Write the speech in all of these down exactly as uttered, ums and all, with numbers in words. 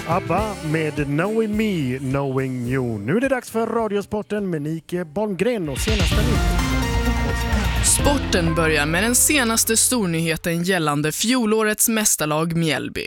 ABBA med Knowing Me, Knowing You. Nu är det dags för Radiosporten med Nike Bonngren och senaste nytt. Sporten börjar med den senaste stornyheten gällande fjolårets mästarlag Mjällby.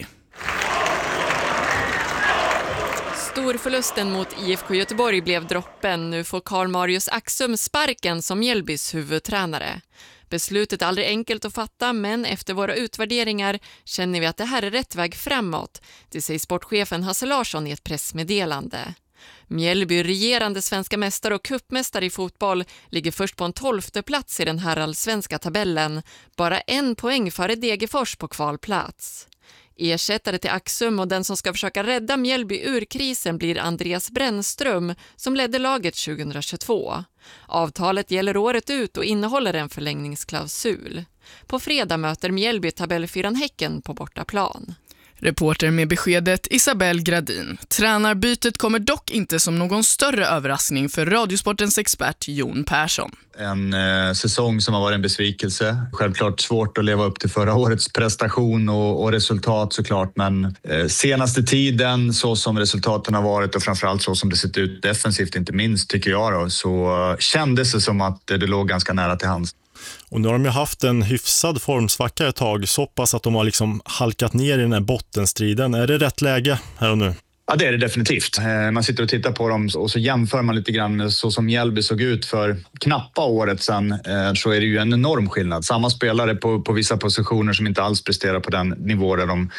Storförlusten mot I F K Göteborg blev droppen. Nu får Karl Marius Axum sparken som Mjällbys huvudtränare. Beslutet är aldrig enkelt att fatta, men efter våra utvärderingar känner vi att det här är rätt väg framåt. Det säger sportchefen Hasse Larsson i ett pressmeddelande. Mjällby, regerande svenska mästare och cupmästare i fotboll, ligger först på en tolfte plats i den här allsvenska tabellen. Bara en poäng före Degerfors på kvalplats. Ersättare till Axum och den som ska försöka rädda Mjällby ur krisen blir Andreas Brännström som ledde laget tjugohundratjugotvå. Avtalet gäller året ut och innehåller en förlängningsklausul. På fredag möter Mjällby tabellfyran Häcken på bortaplan. Reporter med beskedet Isabelle Gradin. Tränarbytet kommer dock inte som någon större överraskning för Radiosportens expert Jon Persson. En eh, säsong som har varit en besvikelse. Självklart svårt att leva upp till förra årets prestation och, och resultat såklart. Men eh, senaste tiden så som resultaten har varit och framförallt så som det sett ut defensivt inte minst tycker jag då, så eh, kändes det som att det, det låg ganska nära till hands. Och nu har de ju haft en hyfsad formsvacka ett tag, så pass att de har liksom halkat ner i den här bottenstriden. Är det rätt läge här och nu? Ja, det är det definitivt. Man sitter och tittar på dem och så jämför man lite grann med så som Mjällby såg ut för knappa året sedan, så är det ju en enorm skillnad. Samma spelare på, på vissa positioner som inte alls presterar på den nivå där de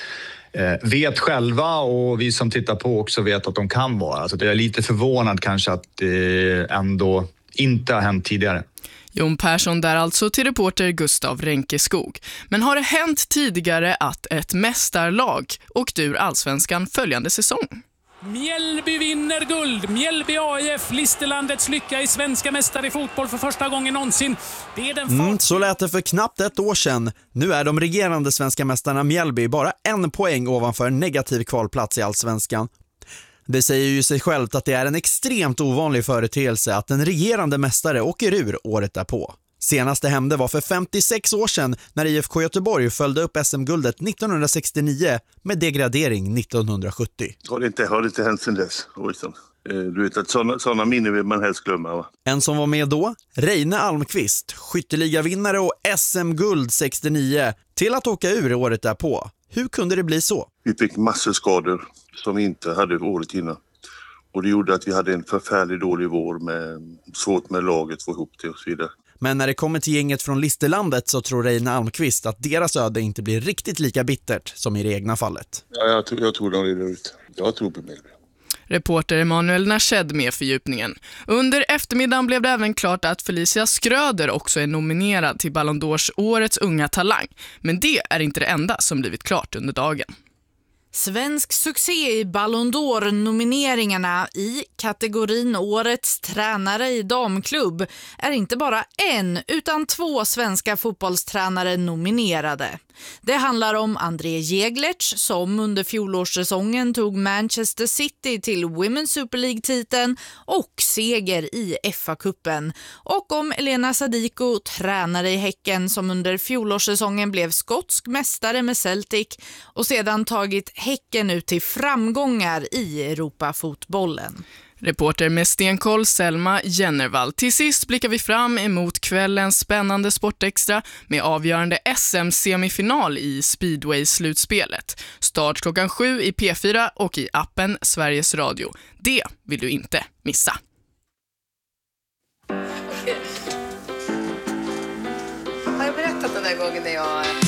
vet själva och vi som tittar på också vet att de kan vara. Alltså det är lite förvånad kanske att det ändå inte har hänt tidigare. Jon Persson där alltså till reporter Gustav Renkeskog. Men har det hänt tidigare att ett mästarlag åkt ur allsvenskan följande säsong? Mjällby vinner guld. Mjällby A I F, Listerlandets lycka i svenska mästare i fotboll för första gången någonsin. Det är den fart- mm, så lät det för knappt ett år sedan. Nu är de regerande svenska mästarna Mjällby bara en poäng ovanför negativ kvalplats i allsvenskan. Det säger ju sig självt att det är en extremt ovanlig företeelse att en regerande mästare åker ur året därpå. Senaste hände var för femtiosex år sedan när I F K Göteborg följde upp S M-guldet nittonhundrasextionio med degradering nittonhundrasjuttio. Har det inte, har det inte hänt sedan dess? Du vet att sådana, sådana minnen vill man helst glömma, va? En som var med då, Reine Almqvist, skytteligavinnare och S M-guld sextionio, till att åka ur året därpå. Hur kunde det bli så? Vi fick massor skador som vi inte hade året innan. Och det gjorde att vi hade en förfärligt dålig vår med svårt med laget få ihop det och så vidare. Men när det kommer till gänget från Listerlandet så tror Reine Almqvist att deras öde inte blir riktigt lika bittert som i det egna fallet. Ja, jag, tror, jag tror de reder ut. Jag tror på mig. Reporter Emanuel Nashed med fördjupningen. Under eftermiddagen blev det även klart att Felicia Skröder också är nominerad till Ballon d'Ors årets unga talang. Men det är inte det enda som blivit klart under dagen. Svensk succé i Ballon d'Or-nomineringarna i kategorin Årets tränare i damklubb är inte bara en utan två svenska fotbollstränare nominerade. Det handlar om André Jeglertz som under fjolårssäsongen tog Manchester City till Women's Super League-titeln och seger i F A-cupen. Och om Elena Sadiko, tränare i Häcken som under fjolårssäsongen blev skotsk mästare med Celtic och sedan tagit Häcken ut till framgångar i Europafotbollen. Reporter med stenkoll Selma Jennervall. Till sist blickar vi fram emot kvällens spännande Sportextra med avgörande S M-semifinal i Speedway-slutspelet. Start klockan sju i P fyra och i appen Sveriges Radio. Det vill du inte missa. Har jag berättat den där gången när jag...